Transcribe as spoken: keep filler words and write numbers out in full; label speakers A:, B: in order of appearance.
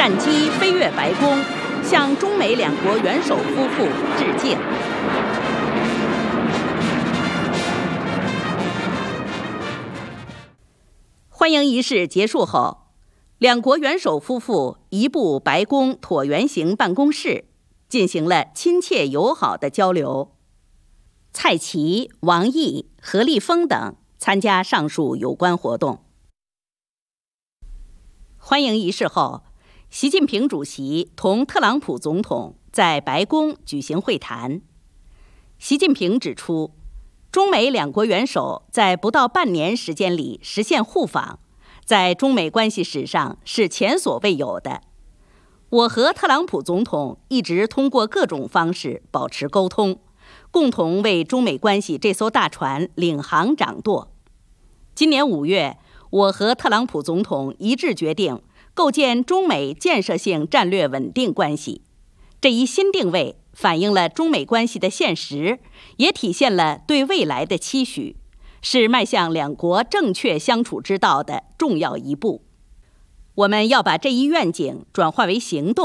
A: 战机飞越白宫，向中美两国元首夫妇致敬。欢迎仪式结束后，两国元首夫妇移步白宫椭圆形办公室，进行了亲切友好的交流。蔡奇、王毅、何立峰等参加上述有关活动。欢迎仪式后，习近平主席同特朗普总统在白宫举行会谈。习近平指出，中美两国元首在不到半年时间里实现互访，在中美关系史上是前所未有的。我和特朗普总统一直通过各种方式保持沟通，共同为中美关系这艘大船领航掌舵。今年五月，我和特朗普总统一致决定构建中美建设性战略稳定关系。这一新定位反映了中美关系的现实，也体现了对未来的期许，是迈向两国正确相处之道的重要一步。我们要把这一愿景转化为行动。